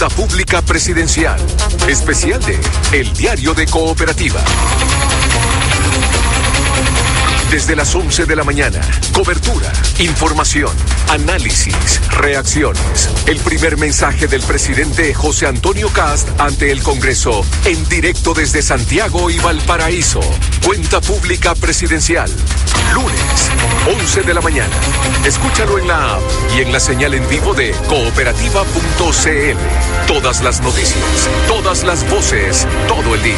Cuenta Pública Presidencial. Especial de El Diario de Cooperativa. Desde las 11 de la mañana, cobertura, información, análisis, reacciones. El primer mensaje del presidente José Antonio Kast ante el Congreso, en directo desde Santiago y Valparaíso. Cuenta Pública Presidencial. Lunes, 11 de la mañana. Escúchalo en la app y en la señal en vivo de cooperativa.cl. Todas las noticias, todas las voces, todo el día.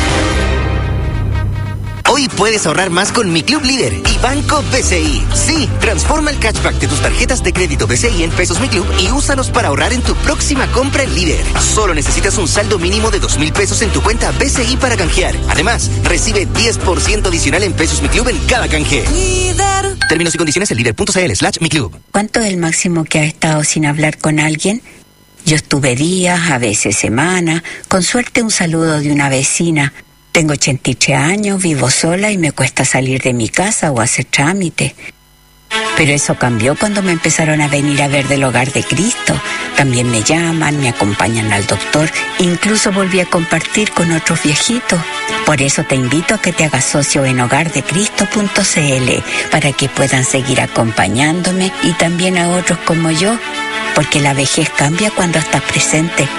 Hoy puedes ahorrar más con Mi Club Líder y Banco BCI. Sí, transforma el cashback de tus tarjetas de crédito BCI en pesos Mi Club y úsalos para ahorrar en tu próxima compra en Líder. Solo necesitas un saldo mínimo de 2,000 pesos en tu cuenta BCI para canjear. Además, recibe 10% adicional en pesos Mi Club en cada canje. Líder. Términos y condiciones en líder.cl/Mi Club. ¿Cuánto es el máximo que has estado sin hablar con alguien? Yo estuve días, a veces semanas, con suerte un saludo de una vecina. Tengo 83 años, vivo sola y me cuesta salir de mi casa o hacer trámite. Pero eso cambió cuando me empezaron a venir a ver del Hogar de Cristo. También me llaman, me acompañan al doctor, incluso volví a compartir con otros viejitos. Por eso te invito a que te hagas socio en hogardecristo.cl para que puedan seguir acompañándome y también a otros como yo, porque la vejez cambia cuando estás presente.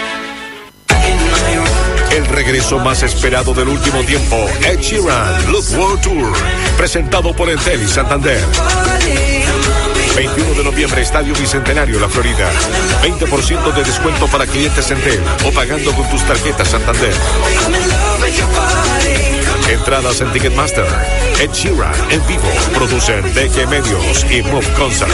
El regreso más esperado del último tiempo, Ed Sheeran, Look World Tour, presentado por Entel y Santander. 21 de noviembre, Estadio Bicentenario, La Florida. 20% de descuento para clientes Entel o pagando con tus tarjetas Santander. Entradas en Ticketmaster. Ed Sheeran en vivo. Producen DG Medios y Move Concert.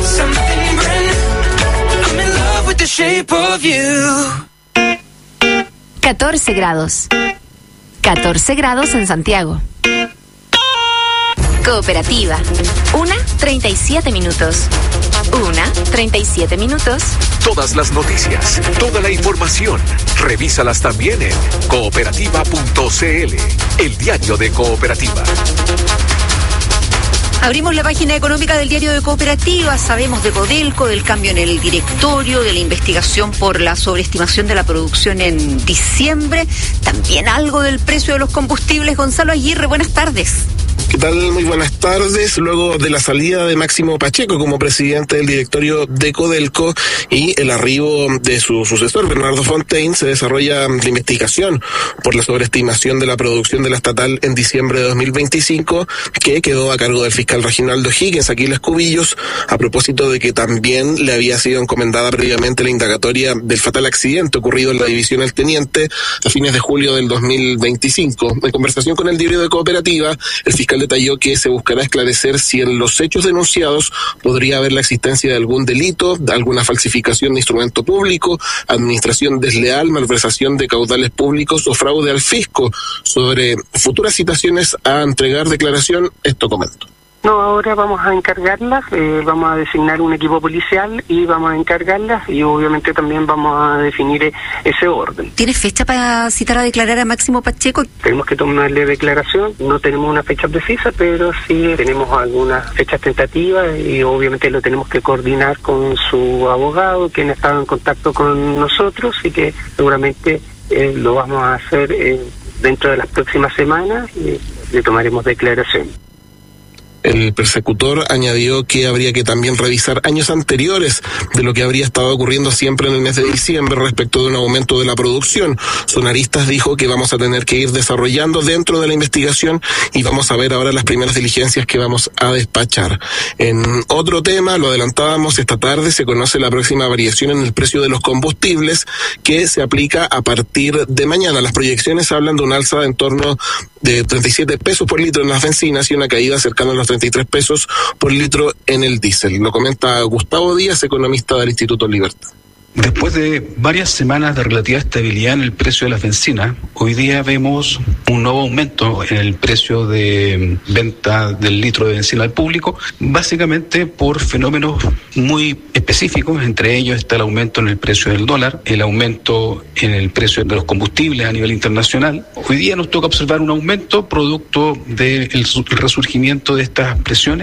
14 grados. 14 grados en Santiago. Cooperativa. 1:37 minutos. 1:37 minutos. Todas las noticias, toda la información, revísalas también en cooperativa.cl, el diario de Cooperativa. Abrimos la página económica del diario de Cooperativa. Sabemos de Codelco, del cambio en el directorio, de la investigación por la sobreestimación de la producción en diciembre. También algo del precio de los combustibles. Gonzalo Aguirre, buenas tardes. ¿Qué tal? Muy buenas tardes. Luego de la salida de Máximo Pacheco como presidente del directorio de Codelco y el arribo de su sucesor, Bernardo Fontaine, se desarrolla la investigación por la sobreestimación de la producción de la estatal en diciembre de 2025, que quedó a cargo del fiscal Reginaldo Higgins, Aquiles Cubillos, a propósito de que también le había sido encomendada previamente la indagatoria del fatal accidente ocurrido en la división El Teniente a fines de julio del 2025. En conversación con el diario de Cooperativa, el fiscal detalló que se buscará esclarecer si en los hechos denunciados podría haber la existencia de algún delito, de alguna falsificación de instrumento público, administración desleal, malversación de caudales públicos o fraude al fisco. Sobre futuras citaciones a entregar declaración, esto comento. No, ahora vamos a encargarlas, vamos a designar un equipo policial y vamos a encargarlas y obviamente también vamos a definir ese orden. ¿Tienes fecha para citar a declarar a Máximo Pacheco? Tenemos que tomarle declaración, no tenemos una fecha precisa, pero sí tenemos algunas fechas tentativas y obviamente lo tenemos que coordinar con su abogado, quien ha estado en contacto con nosotros y que seguramente lo vamos a hacer dentro de las próximas semanas y le tomaremos declaración. El persecutor añadió que habría que también revisar años anteriores de lo que habría estado ocurriendo siempre en el mes de diciembre respecto de un aumento de la producción. Sonaristas dijo que vamos a tener que ir desarrollando dentro de la investigación y vamos a ver ahora las primeras diligencias que vamos a despachar. En otro tema, lo adelantábamos, esta tarde se conoce la próxima variación en el precio de los combustibles que se aplica a partir de mañana. Las proyecciones hablan de un alza en torno de 37 pesos por litro en las bencinas y una caída cercana a los 33 pesos por litro en el diésel. Lo comenta Gustavo Díaz, economista del Instituto Libertad. Después de varias semanas de relativa estabilidad en el precio de las bencinas, hoy día vemos un nuevo aumento en el precio de venta del litro de bencina al público, básicamente por fenómenos muy específicos. Entre ellos está el aumento en el precio del dólar, el aumento en el precio de los combustibles a nivel internacional. Hoy día nos toca observar un aumento producto del resurgimiento de estas presiones.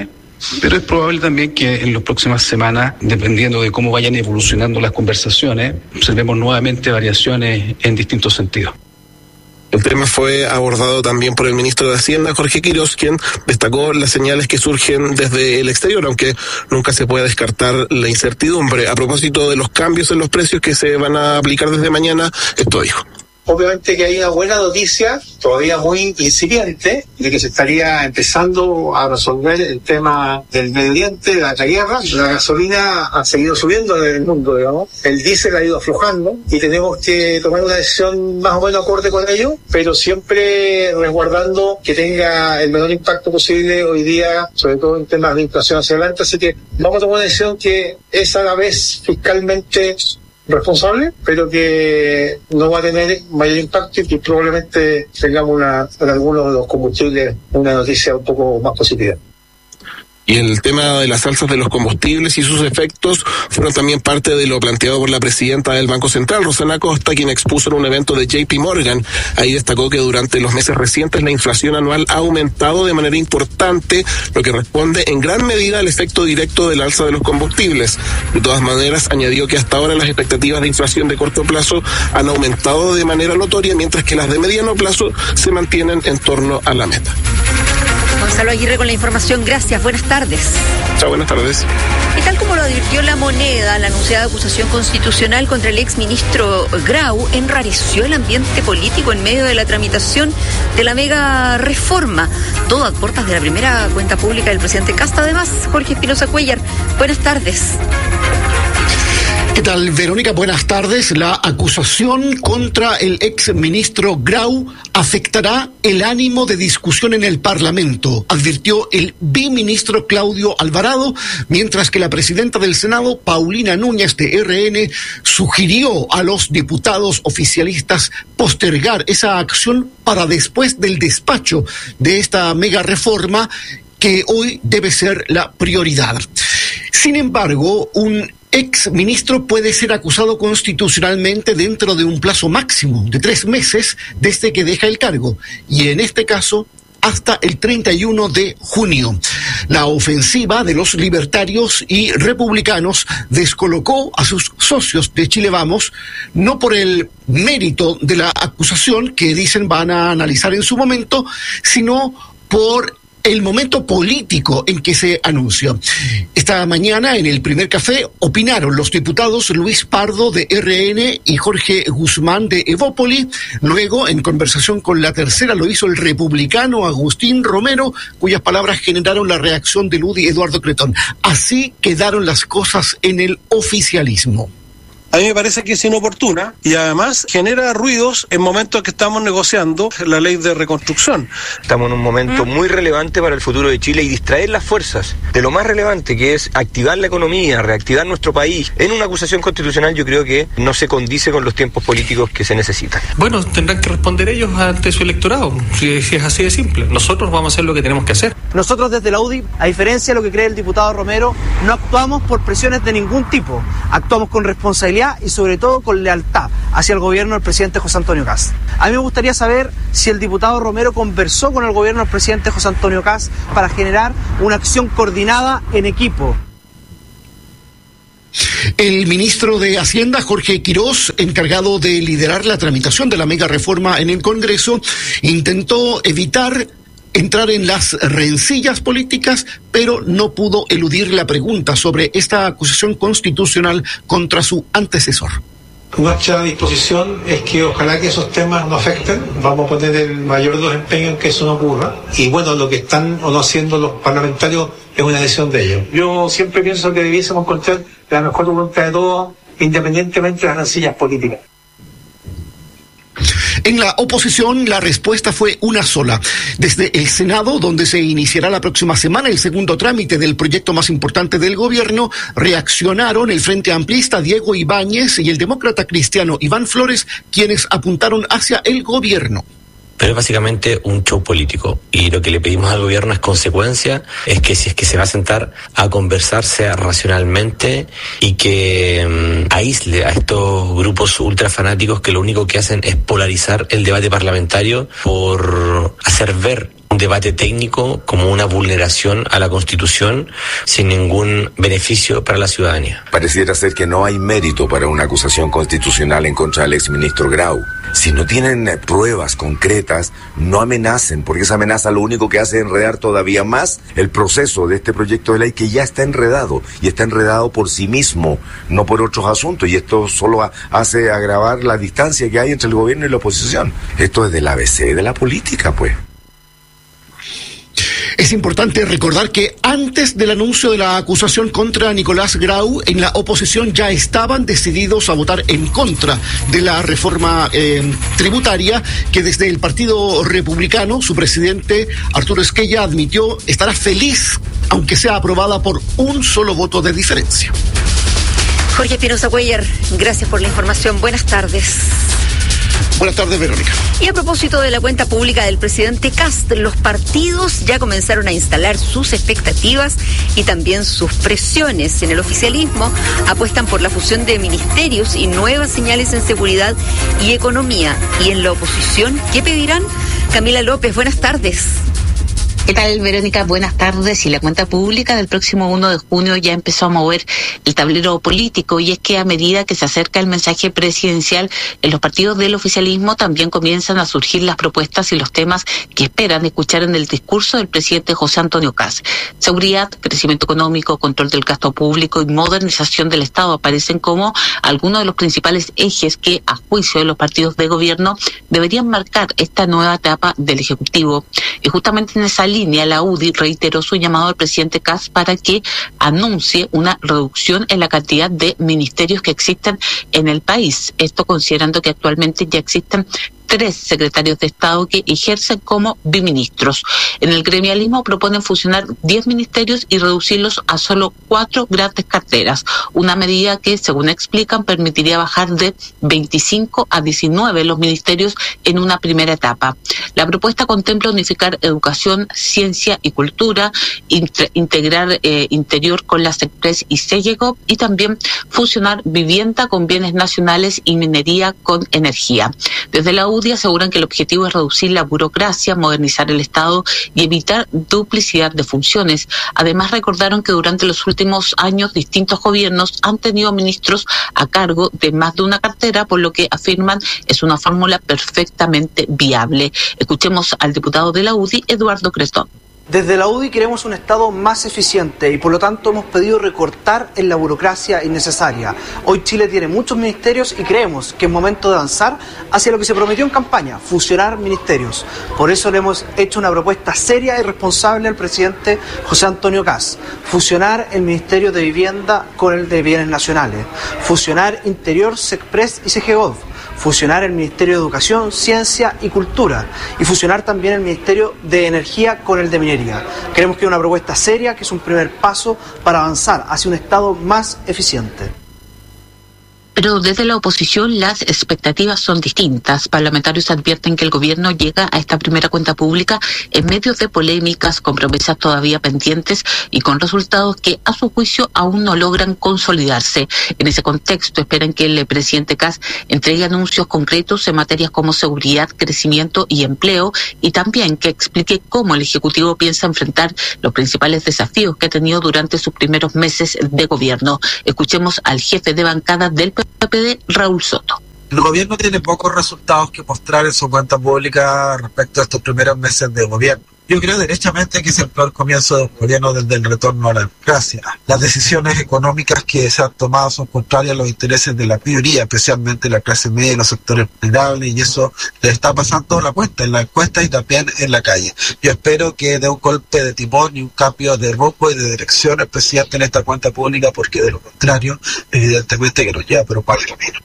pero es probable también que en las próximas semanas, dependiendo de cómo vayan evolucionando las conversaciones, observemos nuevamente variaciones en distintos sentidos. El tema fue abordado también por el ministro de Hacienda, Jorge Quirós, quien destacó las señales que surgen desde el exterior, aunque nunca se puede descartar la incertidumbre. A propósito de los cambios en los precios que se van a aplicar desde mañana, esto dijo. Obviamente que hay una buena noticia, todavía muy incipiente, de que se estaría empezando a resolver el tema del Medio Oriente, de la guerra. La gasolina ha seguido subiendo en el mundo, digamos. El diésel ha ido aflojando y tenemos que tomar una decisión más o menos acorde con ello, pero siempre resguardando que tenga el menor impacto posible hoy día, sobre todo en temas de inflación hacia adelante. Así que vamos a tomar una decisión que es a la vez fiscalmente responsable, pero que no va a tener mayor impacto y que probablemente tengamos en algunos de los combustibles una noticia un poco más positiva. Y el tema de las alzas de los combustibles y sus efectos fueron también parte de lo planteado por la presidenta del Banco Central, Rosana Costa, quien expuso en un evento de JP Morgan. Ahí destacó que durante los meses recientes la inflación anual ha aumentado de manera importante, lo que responde en gran medida al efecto directo del alza de los combustibles. De todas maneras, añadió que hasta ahora las expectativas de inflación de corto plazo han aumentado de manera notoria, mientras que las de mediano plazo se mantienen en torno a la meta. Gonzalo Aguirre con la información. Gracias. Buenas tardes. Chao, buenas tardes. Y tal como lo advirtió La Moneda, la anunciada acusación constitucional contra el exministro Grau enrareció el ambiente político en medio de la tramitación de la mega reforma. Todo a puertas de la primera cuenta pública del presidente Kast. Además, Jorge Espinosa Cuellar. Buenas tardes. ¿Qué tal, Verónica? Buenas tardes. La acusación contra el exministro Grau afectará el ánimo de discusión en el Parlamento, advirtió el biministro Claudio Alvarado, mientras que la presidenta del Senado, Paulina Núñez, de RN, sugirió a los diputados oficialistas postergar esa acción para después del despacho de esta mega reforma, que hoy debe ser la prioridad. Sin embargo, un exministro puede ser acusado constitucionalmente dentro de un plazo máximo de 3 meses desde que deja el cargo, y en este caso hasta el 31 de junio. La ofensiva de los libertarios y republicanos descolocó a sus socios de Chile Vamos, no por el mérito de la acusación que dicen van a analizar en su momento, sino por el momento político en que se anunció. Esta mañana, en el primer café, opinaron los diputados Luis Pardo, de RN, y Jorge Guzmán, de Evópoli. Luego, en conversación con La Tercera, lo hizo el republicano Agustín Romero, cuyas palabras generaron la reacción de UDI Eduardo Cretón. Así quedaron las cosas en el oficialismo. A mí me parece que es inoportuna y además genera ruidos en momentos que estamos negociando la ley de reconstrucción. Estamos en un momento muy relevante para el futuro de Chile y distraer las fuerzas de lo más relevante, que es activar la economía, reactivar nuestro país. En una acusación constitucional yo creo que no se condice con los tiempos políticos que se necesitan. Bueno, tendrán que responder ellos ante su electorado, si es así de simple. Nosotros vamos a hacer lo que tenemos que hacer. Nosotros desde la UDI, a diferencia de lo que cree el diputado Romero, no actuamos por presiones de ningún tipo. Actuamos con responsabilidad y sobre todo con lealtad hacia el gobierno del presidente José Antonio Kast. A mí me gustaría saber si el diputado Romero conversó con el gobierno del presidente José Antonio Kast para generar una acción coordinada en equipo. El ministro de Hacienda, Jorge Quirós, encargado de liderar la tramitación de la mega reforma en el Congreso, intentó evitar entrar en las rencillas políticas, pero no pudo eludir la pregunta sobre esta acusación constitucional contra su antecesor. Nuestra disposición es que ojalá que esos temas no afecten. Vamos a poner el mayor de los empeños en que eso no ocurra. Y bueno, lo que están o no haciendo los parlamentarios es una decisión de ellos. Yo siempre pienso que debiésemos encontrar la mejor voluntad de todos, independientemente de las rencillas políticas. En la oposición, la respuesta fue una sola. Desde el Senado, donde se iniciará la próxima semana el segundo trámite del proyecto más importante del gobierno, reaccionaron el Frente Amplista Diego Ibáñez y el demócrata cristiano Iván Flores, quienes apuntaron hacia el gobierno. Pero es básicamente un show político, y lo que le pedimos al gobierno es consecuencia, es que si es que se va a sentar a conversarse racionalmente y que aísle a estos grupos ultrafanáticos que lo único que hacen es polarizar el debate parlamentario por hacer ver un debate técnico, como una vulneración a la Constitución, sin ningún beneficio para la ciudadanía. Pareciera ser que no hay mérito para una acusación constitucional en contra del exministro Grau. Si no tienen pruebas concretas, no amenacen, porque esa amenaza lo único que hace es enredar todavía más el proceso de este proyecto de ley que ya está enredado, y está enredado por sí mismo, no por otros asuntos, y esto solo hace agravar la distancia que hay entre el gobierno y la oposición. Esto es del ABC de la política, pues. Es importante recordar que antes del anuncio de la acusación contra Nicolás Grau, en la oposición ya estaban decididos a votar en contra de la reforma tributaria, que desde el Partido Republicano, su presidente Arturo Esquella admitió estará feliz, aunque sea aprobada por un solo voto de diferencia. Jorge Espinosa Cuellar, gracias por la información. Buenas tardes. Buenas tardes, Verónica. Y a propósito de la cuenta pública del presidente Kast, los partidos ya comenzaron a instalar sus expectativas y también sus presiones. En el oficialismo apuestan por la fusión de ministerios y nuevas señales en seguridad y economía. Y en la oposición, ¿qué pedirán? Camila López, buenas tardes. ¿Qué tal, Verónica? Buenas tardes. Y la cuenta pública del próximo 1 de junio ya empezó a mover el tablero político, y es que a medida que se acerca el mensaje presidencial, en los partidos del oficialismo también comienzan a surgir las propuestas y los temas que esperan escuchar en el discurso del presidente José Antonio Kast. Seguridad, crecimiento económico, control del gasto público y modernización del Estado aparecen como algunos de los principales ejes que, a juicio de los partidos de gobierno, deberían marcar esta nueva etapa del Ejecutivo. Y justamente en esa línea, la UDI reiteró su llamado al presidente Kast para que anuncie una reducción en la cantidad de ministerios que existen en el país. Esto considerando que actualmente ya existen 3 secretarios de Estado que ejercen como biministros. En el gremialismo proponen fusionar 10 ministerios y reducirlos a solo 4 grandes carteras, una medida que, según explican, permitiría bajar de 25 a 19 los ministerios en una primera etapa. La propuesta contempla unificar educación, ciencia y cultura, integrar interior con la SECPRES y SEGECOP, y también fusionar vivienda con bienes nacionales y minería con energía. Desde la UDI aseguran que el objetivo es reducir la burocracia, modernizar el Estado y evitar duplicidad de funciones. Además, recordaron que durante los últimos años distintos gobiernos han tenido ministros a cargo de más de una cartera, por lo que afirman es una fórmula perfectamente viable. Escuchemos al diputado de la UDI, Eduardo Cretón. Desde la UDI queremos un Estado más eficiente y por lo tanto hemos pedido recortar en la burocracia innecesaria. Hoy Chile tiene muchos ministerios y creemos que es momento de avanzar hacia lo que se prometió en campaña, fusionar ministerios. Por eso le hemos hecho una propuesta seria y responsable al presidente José Antonio Kast. Fusionar el Ministerio de Vivienda con el de Bienes Nacionales. Fusionar Interior, SECPRES y SEGECOP. Fusionar el Ministerio de Educación, Ciencia y Cultura, y fusionar también el Ministerio de Energía con el de Minería. Creemos que es una propuesta seria, que es un primer paso para avanzar hacia un Estado más eficiente. Pero desde la oposición las expectativas son distintas. Parlamentarios advierten que el gobierno llega a esta primera cuenta pública en medio de polémicas, con promesas todavía pendientes y con resultados que, a su juicio, aún no logran consolidarse. En ese contexto esperan que el presidente Kast entregue anuncios concretos en materias como seguridad, crecimiento y empleo, y también que explique cómo el Ejecutivo piensa enfrentar los principales desafíos que ha tenido durante sus primeros meses de gobierno. Escuchemos al jefe de bancada del PPD, Raúl Soto. El gobierno tiene pocos resultados que mostrar en su cuenta pública respecto a estos primeros meses de gobierno. Yo creo derechamente que es el peor comienzo del gobierno desde el retorno a la democracia. Las decisiones económicas que se han tomado son contrarias a los intereses de la mayoría, especialmente la clase media y los sectores vulnerables, y eso le está pasando la cuenta en la encuesta y también en la calle. Yo espero que dé un golpe de timón y un cambio de rumbo y de dirección el presidente en esta cuenta pública, porque de lo contrario, evidentemente que nos lleva pero para el camino.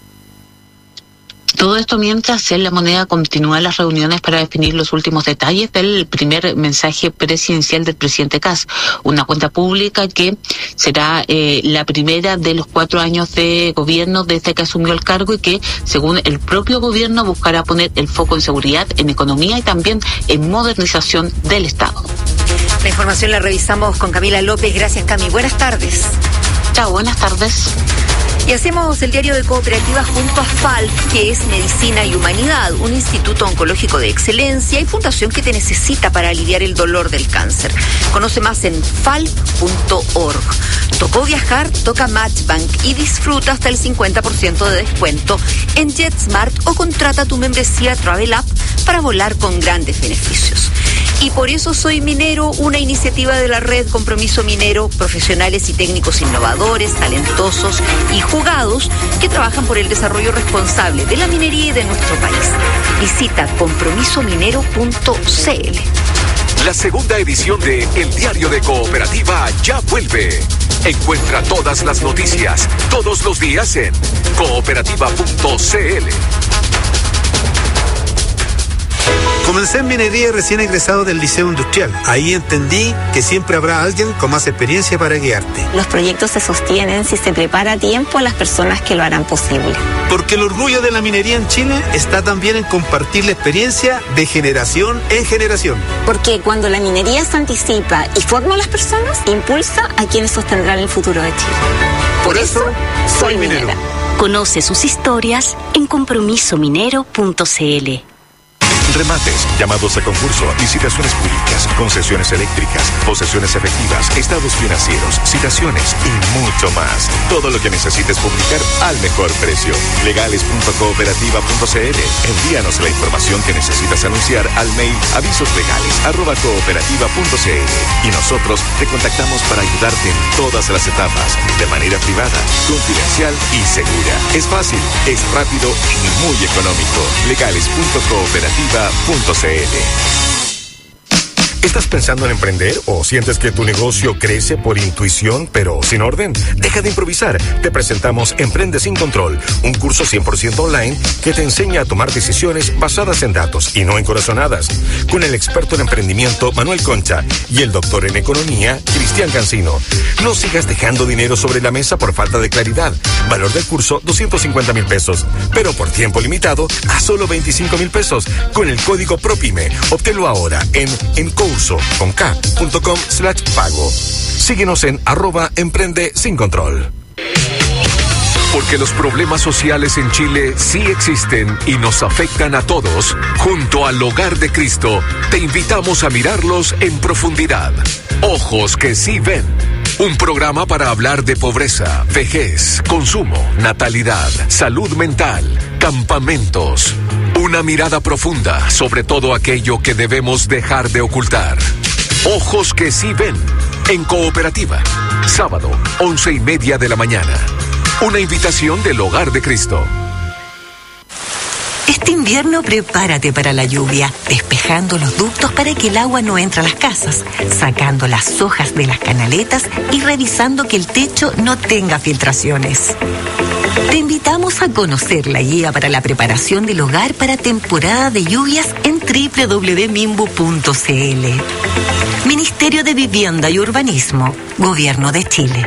Todo esto mientras en La Moneda continúan las reuniones para definir los últimos detalles del primer mensaje presidencial del presidente Kast, una cuenta pública que será la primera de los 4 años de gobierno desde que asumió el cargo, y que, según el propio gobierno, buscará poner el foco en seguridad, en economía y también en modernización del Estado. La información la revisamos con Camila López. Gracias, Cami. Buenas tardes. Chao, buenas tardes. Y hacemos el diario de Cooperativa junto a FALC, que es Medicina y Humanidad, un instituto oncológico de excelencia y fundación que te necesita para aliviar el dolor del cáncer. Conoce más en falc.org. Tocó viajar, toca Matchbank y disfruta hasta el 50% de descuento en JetSmart o contrata tu membresía Travel App para volar con grandes beneficios. Y por eso soy minero, una iniciativa de la red Compromiso Minero, profesionales y técnicos innovadores, talentosos y jugados que trabajan por el desarrollo responsable de la minería y de nuestro país. Visita compromisominero.cl. La segunda edición de El Diario de Cooperativa ya vuelve. Encuentra todas las noticias todos los días en cooperativa.cl. Comencé en minería recién egresado del Liceo Industrial. Ahí entendí que siempre habrá alguien con más experiencia para guiarte. Los proyectos se sostienen si se prepara a tiempo a las personas que lo harán posible. Porque el orgullo de la minería en Chile está también en compartir la experiencia de generación en generación. Porque cuando la minería se anticipa y forma a las personas, impulsa a quienes sostendrán el futuro de Chile. Por eso, soy minero. Conoce sus historias en compromisominero.cl. Remates, llamados a concurso, licitaciones públicas, concesiones eléctricas, posesiones efectivas, estados financieros, citaciones y mucho más. Todo lo que necesites publicar al mejor precio. Legales.cooperativa.cl. Envíanos la información que necesitas anunciar al mail avisoslegales@cooperativa.cl y nosotros te contactamos para ayudarte en todas las etapas, de manera privada, confidencial y segura. Es fácil, es rápido y muy económico. Legales.cooperativa.cl. ¿Estás pensando en emprender o sientes que tu negocio crece por intuición pero sin orden? Deja de improvisar. Te presentamos Emprende sin Control, un curso 100% online que te enseña a tomar decisiones basadas en datos y no en corazonadas, con el experto en emprendimiento Manuel Concha y el doctor en economía Cristian Cancino. No sigas dejando dinero sobre la mesa por falta de claridad. Valor del curso 250,000 pesos, pero por tiempo limitado a solo 25,000 pesos con el código PROPYME. Obténlo ahora en encurso.com/pago. Síguenos en @emprende sin control. Porque los problemas sociales en Chile sí existen y nos afectan a todos, junto al Hogar de Cristo, te invitamos a mirarlos en profundidad. Ojos que sí ven. Un programa para hablar de pobreza, vejez, consumo, natalidad, salud mental, campamentos. Una mirada profunda sobre todo aquello que debemos dejar de ocultar. Ojos que sí ven. En Cooperativa. Sábado, 11:30 de la mañana. Una invitación del Hogar de Cristo. Este invierno prepárate para la lluvia, despejando los ductos para que el agua no entre a las casas, sacando las hojas de las canaletas y revisando que el techo no tenga filtraciones. Te invitamos a conocer la guía para la preparación del hogar para temporada de lluvias en www.mimbu.cl. Ministerio de Vivienda y Urbanismo, Gobierno de Chile.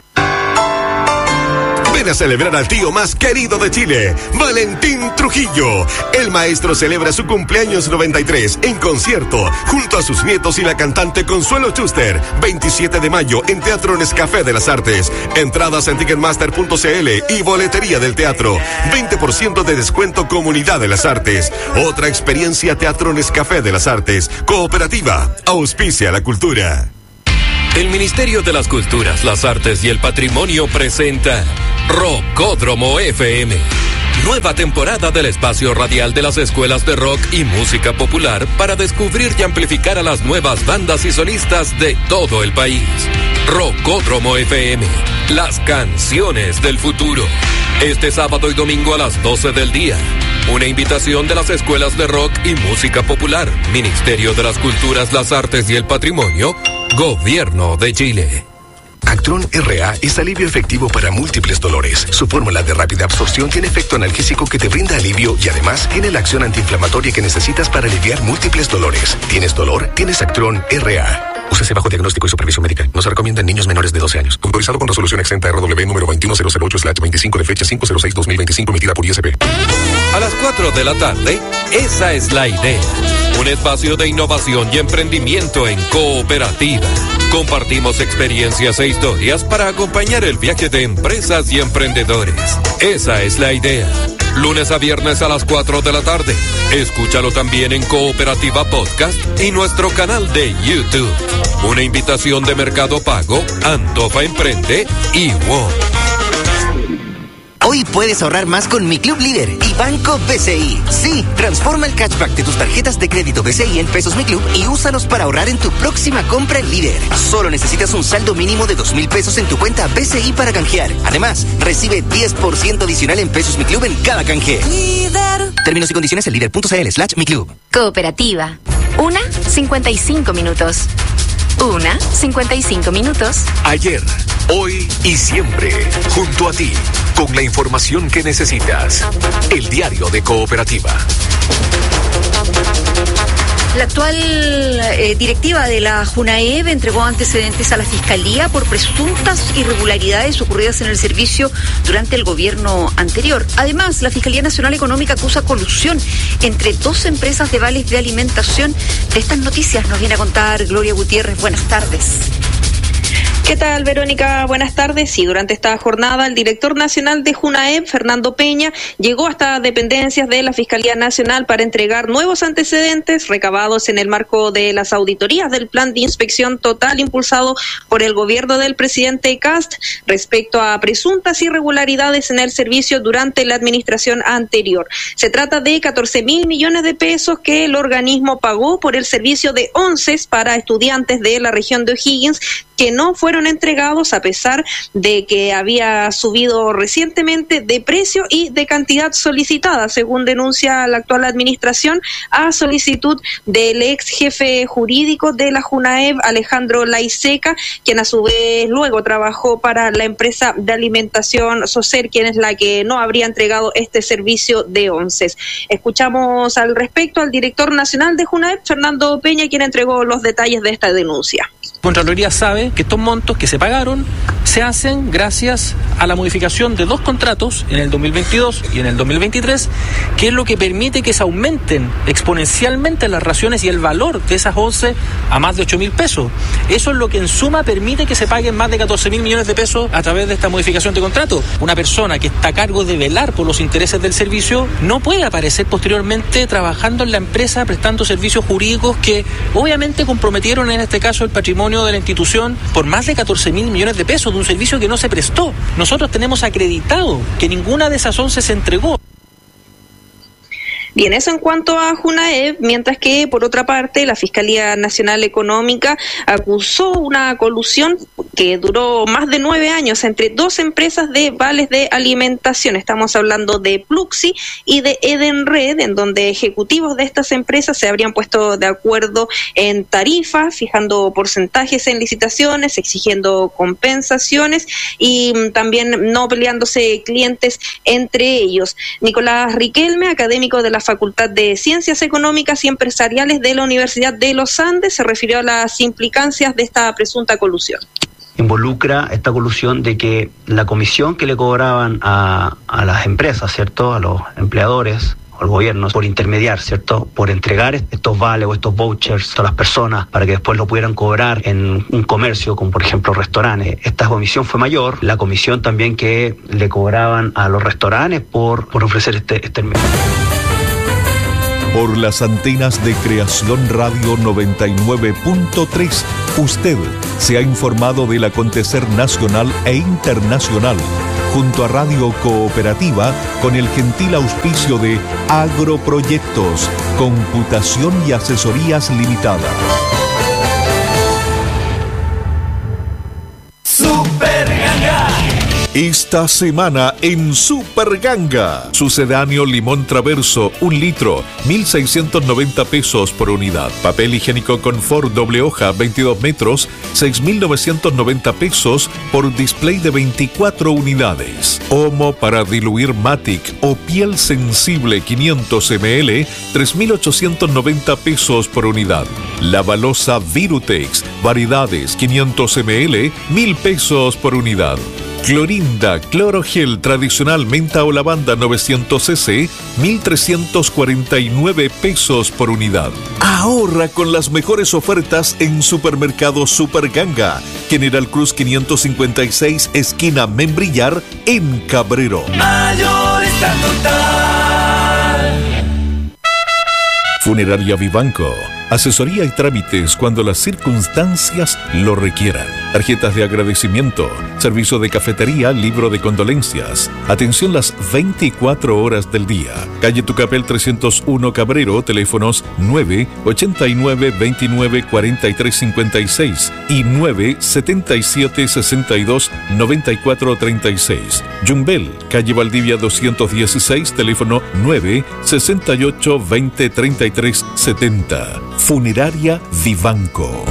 Ven a celebrar al tío más querido de Chile, Valentín Trujillo. El maestro celebra su cumpleaños 93 en concierto, junto a sus nietos y la cantante Consuelo Schuster. 27 de mayo en Teatro Nescafé de las Artes. Entradas en Ticketmaster.cl y boletería del teatro. 20% de descuento Comunidad de las Artes. Otra experiencia Teatro Nescafé de las Artes. Cooperativa, auspicia la cultura. El Ministerio de las Culturas, las Artes y el Patrimonio presenta Rockódromo FM. Nueva temporada del espacio radial de las escuelas de rock y música popular para descubrir y amplificar a las nuevas bandas y solistas de todo el país. Rockódromo FM, las canciones del futuro. Este sábado y domingo a las 12 del día. Una invitación de las escuelas de rock y música popular, Ministerio de las Culturas, las Artes y el Patrimonio, Gobierno de Chile. Actron RA es alivio efectivo para múltiples dolores. Su fórmula de rápida absorción tiene efecto analgésico que te brinda alivio y además tiene la acción antiinflamatoria que necesitas para aliviar múltiples dolores. ¿Tienes dolor? Tienes Actron RA. Úsese bajo diagnóstico y supervisión médica. No se recomienda en niños menores de 12 años. Autorizado con resolución exenta RW número 21008/25 de fecha 506/2025 emitida por ISP. A las 4 de la tarde, esa es la idea. Un espacio de innovación y emprendimiento en Cooperativa. Compartimos experiencias e historias para acompañar el viaje de empresas y emprendedores. Esa es la idea. Lunes a viernes a las 4 de la tarde. Escúchalo también en Cooperativa Podcast y nuestro canal de YouTube. Una invitación de Mercado Pago, Antofa Emprende y WOM. Hoy puedes ahorrar más con Mi Club Líder y Banco BCI. Sí, transforma el cashback de tus tarjetas de crédito BCI en pesos Mi Club y úsalos para ahorrar en tu próxima compra en Líder. Solo necesitas un saldo mínimo de 2,000 pesos en tu cuenta BCI para canjear. Además, recibe 10% adicional en pesos Mi Club en cada canje. Líder. Términos y condiciones en líder.cl/Mi Club. Cooperativa. 1:55 minutos. 1:55 minutos. Ayer, hoy y siempre, junto a ti, con la información que necesitas. El diario de Cooperativa. La actual directiva de la JUNAEV entregó antecedentes a la Fiscalía por presuntas irregularidades ocurridas en el servicio durante el gobierno anterior. Además, la Fiscalía Nacional Económica acusa colusión entre 2 empresas de vales de alimentación. De estas noticias nos viene a contar Gloria Gutiérrez. Buenas tardes. ¿Qué tal, Verónica? Buenas tardes. Y durante esta jornada, el director nacional de JUNAEV, Fernando Peña, llegó hasta dependencias de la Fiscalía Nacional para entregar nuevos antecedentes recabados en el marco de las auditorías del plan de inspección total impulsado por el gobierno del presidente Kast respecto a presuntas irregularidades en el servicio durante la administración anterior. Se trata de 14.000 millones de pesos que el organismo pagó por el servicio de onces para estudiantes de la región de O'Higgins que no fueron entregados a pesar de que había subido recientemente de precio y de cantidad solicitada, según denuncia la actual administración, a solicitud del ex jefe jurídico de la JUNAEV, Alejandro Laiseca, quien a su vez luego trabajó para la empresa de alimentación Socer, quien es la que no habría entregado este servicio de onces. Escuchamos al respecto al director nacional de JUNAEV, Fernando Peña, quien entregó los detalles de esta denuncia. Contraloría sabe que estos montos que se pagaron se hacen gracias a la modificación de 2 contratos en el 2022 y en el 2023, que es lo que permite que se aumenten exponencialmente las raciones y el valor de esas once a más de 8.000 pesos. Eso es lo que en suma permite que se paguen más de 14.000 millones de pesos a través de esta modificación de contrato. Una persona que está a cargo de velar por los intereses del servicio no puede aparecer posteriormente trabajando en la empresa prestando servicios jurídicos que obviamente comprometieron en este caso el patrimonio de la institución por más de 14.000 millones de pesos de un servicio que no se prestó. Nosotros tenemos acreditado que ninguna de esas 11 se entregó. Bien, eso en cuanto a JUNAEV, mientras que, por otra parte, la Fiscalía Nacional Económica acusó una colusión que duró más de 9 años entre 2 empresas de vales de alimentación. Estamos hablando de Pluxi y de Edenred, en donde ejecutivos de estas empresas se habrían puesto de acuerdo en tarifas, fijando porcentajes en licitaciones, exigiendo compensaciones y también no peleándose clientes entre ellos. Nicolás Riquelme, académico de la Facultad de Ciencias Económicas y Empresariales de la Universidad de los Andes, se refirió a las implicancias de esta presunta colusión. Involucra esta colusión de que la comisión que le cobraban a las empresas, ¿cierto?, a los empleadores, al gobierno, por intermediar, ¿cierto?, por entregar estos vales o estos vouchers a las personas para que después lo pudieran cobrar en un comercio, como por ejemplo restaurantes. Esta comisión fue mayor, la comisión también que le cobraban a los restaurantes por ofrecer este medio. Por las antenas de Creación Radio 99.3, usted se ha informado del acontecer nacional e internacional, junto a Radio Cooperativa, con el gentil auspicio de Agroproyectos, Computación y Asesorías Limitadas. Esta semana en Super Ganga, sucedáneo limón traverso, 1 litro, 1.690 pesos por unidad. Papel higiénico Confort doble hoja, 22 metros, 6.990 pesos por display de 24 unidades. Omo para diluir Matic o piel sensible 500 ml, 3.890 pesos por unidad. La balosa Virutex, variedades 500 ml, 1.000 pesos por unidad. Clorinda, clorogel tradicional menta o lavanda 900 cc, 1.349 pesos por unidad. Ahorra con las mejores ofertas en Supermercado Superganga, General Cruz 556, esquina Membrillar, en Cabrero. Mayorista Total. Funeraria Vivanco. Asesoría y trámites cuando las circunstancias lo requieran. Tarjetas de agradecimiento, servicio de cafetería, libro de condolencias. Atención las 24 horas del día. Calle Tucapel 301 Cabrero, teléfonos 989-29-4356 y 977-62-9436. Yumbel, calle Valdivia 216, teléfono 968-20-3370. Funeraria Vivanco.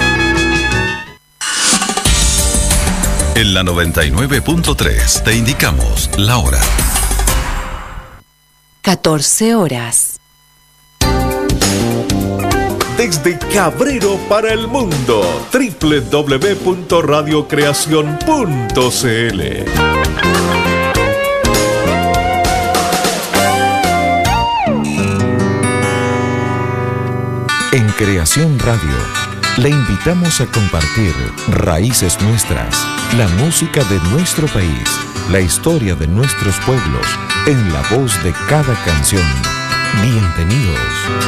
En la 99.3 te indicamos la hora. 14 horas. Desde Cabrero para el mundo, www.radiocreacion.cl. En Creación Radio, le invitamos a compartir Raíces Nuestras, la música de nuestro país, la historia de nuestros pueblos, en la voz de cada canción. Bienvenidos.